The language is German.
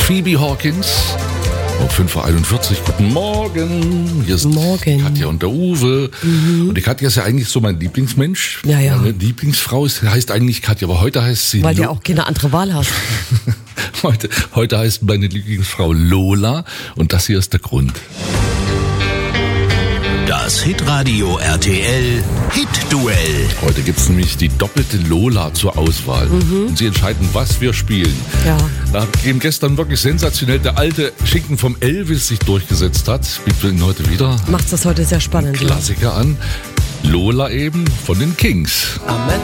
Phoebe Hawkins. Um 5.41 Uhr. Guten Morgen. Hier ist Katja und der Uwe. Und die Katja ist ja eigentlich so mein Lieblingsmensch. Ja. Meine Lieblingsfrau heißt eigentlich Katja, aber heute heißt sie... Weil du auch keine andere Wahl hast. Heute heißt meine Lieblingsfrau Lola und das hier ist der Grund. Das Hitradio RTL Hit-Duell. Heute gibt es nämlich die doppelte Lola zur Auswahl. Und sie entscheiden, was wir spielen. Ja. Nachdem gestern wirklich sensationell der alte Schinken vom Elvis sich durchgesetzt hat, bieten wir ihn heute wieder. Macht das heute sehr spannend. Klassiker an. Lola eben von den Kings. I met